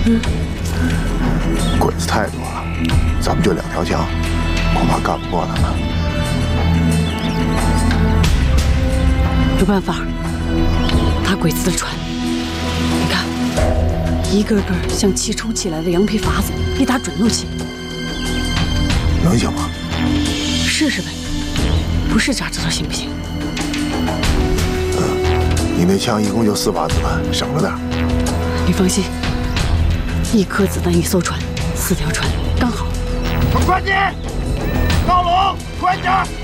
鬼子太多了，咱们就2条江，恐怕干不过他们。 有办法，打鬼子的船。你看，一个个像气冲起来的羊皮筏子，一打准弄起。 能行吗？ 试试呗，不试咋知道行不行？ 你那枪一共就4把子弹，省着点。 你放心，1颗子弹1艘船，4条船刚好。 快点，高龙，快点！